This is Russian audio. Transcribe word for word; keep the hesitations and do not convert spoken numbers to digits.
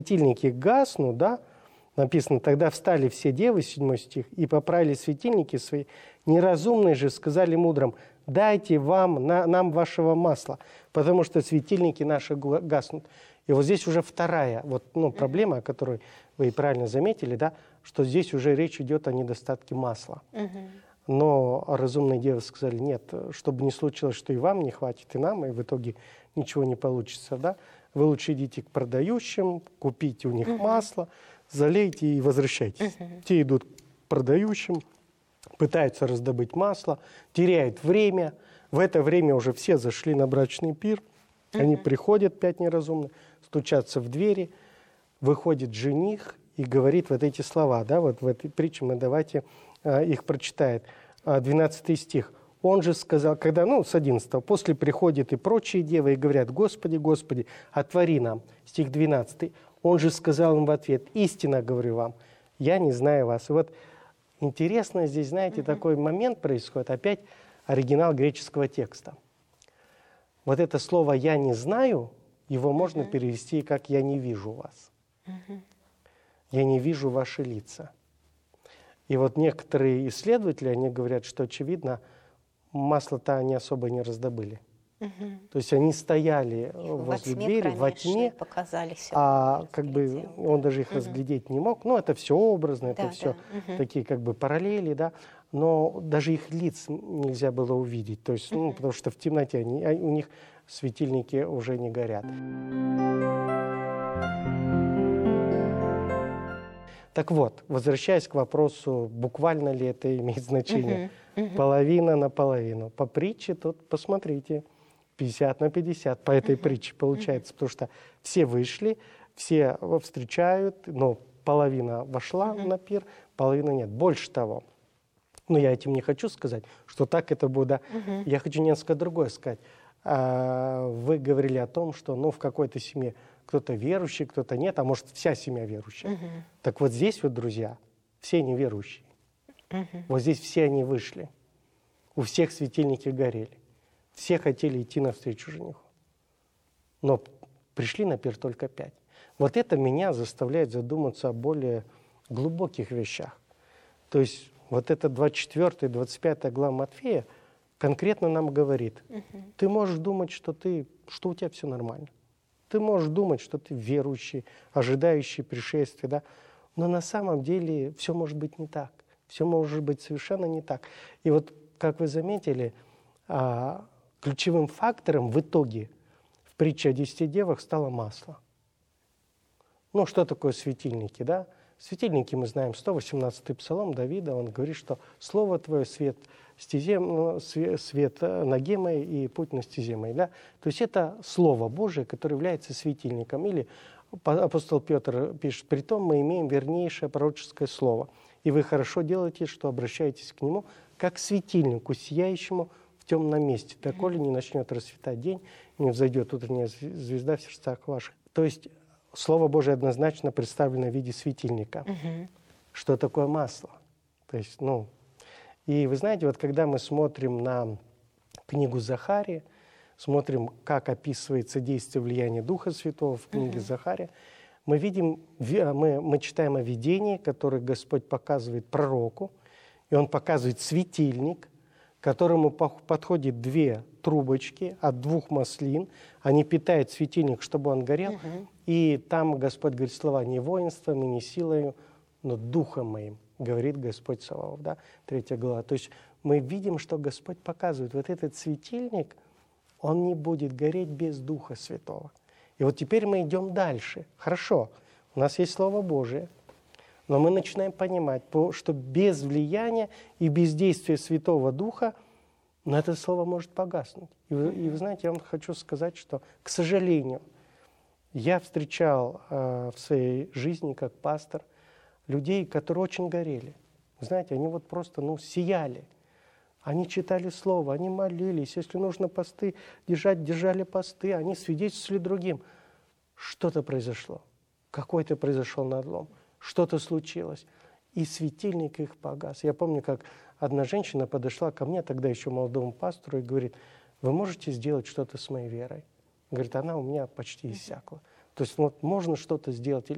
светильники гаснут, да, написано, тогда встали все девы, седьмой стих, и поправили светильники свои. Неразумные же сказали мудрым, дайте вам, на, нам вашего масла, потому что светильники наши гаснут. И вот здесь уже вторая вот, ну, проблема, о которой вы правильно заметили, да, что здесь уже речь идет о недостатке масла. Но разумные девы сказали, нет, чтобы не случилось, что и вам не хватит, и нам, и в итоге ничего не получится, да, вы лучше идите к продающим, купите у них uh-huh. масло, залейте и возвращайтесь. Uh-huh. Те идут к продающим, пытаются раздобыть масло, теряют время. В это время уже все зашли на брачный пир. Uh-huh. Они приходят, пять неразумных, стучатся в двери, выходит жених и говорит вот эти слова. Да, вот в этой притче мы давайте а, их прочитаем. двенадцатый стих. Он же сказал, когда, ну, с одиннадцатого, после приходят и прочие девы и говорят, Господи, Господи, отвори нам. Стих двенадцатый. Он же сказал им в ответ, истинно говорю вам, я не знаю вас. И вот интересно здесь, знаете, uh-huh. такой момент происходит, опять оригинал греческого текста. Вот это слово «я не знаю», его можно uh-huh. перевести как «я не вижу вас». Uh-huh. «Я не вижу ваши лица». И вот некоторые исследователи, они говорят, что, очевидно, масло-то они особо не раздобыли. Угу. То есть они стояли возле двери, во тьме, а как бы он даже их угу. разглядеть не мог. Ну, это все образно, да, это все да. такие как бы параллели, да. Но даже их лиц нельзя было увидеть. То есть, угу. ну, потому что в темноте они, у них светильники уже не горят. Так вот, возвращаясь к вопросу, буквально ли это имеет значение, uh-huh, uh-huh. половина на половину. По притче тут, посмотрите, пятьдесят на пятьдесят по этой uh-huh, притче получается, uh-huh. потому что все вышли, все встречают, но половина вошла uh-huh. на пир, половина нет. Больше того, но я этим не хочу сказать, что так это будет. Да. Uh-huh. Я хочу несколько другое сказать. А, вы говорили о том, что ну, в какой-то семье кто-то верующий, кто-то нет, а может, вся семья верующая. Uh-huh. Так вот здесь вот, друзья, все неверующие. Uh-huh. Вот здесь все они вышли. У всех светильники горели. Все хотели идти навстречу жениху. Но пришли на пир только пять. Вот это меня заставляет задуматься о более глубоких вещах. То есть вот это двадцать четвёртая, двадцать пятая глава Матфея конкретно нам говорит, uh-huh. ты можешь думать, что, ты, что у тебя все нормально. Ты можешь думать, что ты верующий, ожидающий пришествия, да? Но на самом деле все может быть не так. Все может быть совершенно не так. И вот, как вы заметили, ключевым фактором в итоге в притче о десяти девах стало масло. Ну, что такое светильники, да? Светильники, мы знаем, сто восемнадцатый псалом Давида, он говорит, что «Слово Твое, свет, стезе, ну, свет, свет ноге моей и путь на стезе моей». Да? То есть это Слово Божие, которое является светильником. Или апостол Петр пишет, «Притом мы имеем вернейшее пророческое слово, и вы хорошо делаете, что обращаетесь к нему, как к светильнику, сияющему в темном месте, доколе не начнет расцветать день, не взойдет утренняя звезда в сердцах ваших». То есть Слово Божие однозначно представлено в виде светильника. Uh-huh. Что такое масло? То есть, ну, и вы знаете, вот когда мы смотрим на книгу Захарии, смотрим, как описывается действие влияния Духа Святого в книге uh-huh. Захария, мы видим, мы, мы читаем о видении, которое Господь показывает пророку, и он показывает светильник, к которому подходит две трубочки от двух маслин. Они питают светильник, чтобы он горел. Uh-huh. И там Господь говорит слова «не воинством и не силою, но духом моим», говорит Господь Саваоф, да? Третья глава. То есть мы видим, что Господь показывает, вот этот светильник, он не будет гореть без Духа Святого. И вот теперь мы идем дальше. Хорошо, у нас есть Слово Божие, но мы начинаем понимать, что без влияния и без действия Святого Духа но это слово может погаснуть. И вы, и вы знаете, я вам хочу сказать, что, к сожалению, я встречал э, в своей жизни как пастор людей, которые очень горели. Вы знаете, они вот просто ну, сияли. Они читали Слово, они молились. Если нужно посты держать, держали посты. Они свидетельствовали другим. Что-то произошло. Какой-то произошел надлом. Что-то случилось. И светильник их погас. Я помню, как одна женщина подошла ко мне, тогда еще молодому пастору, и говорит, вы можете сделать что-то с моей верой? Говорит, она у меня почти иссякла. То есть вот можно что-то сделать.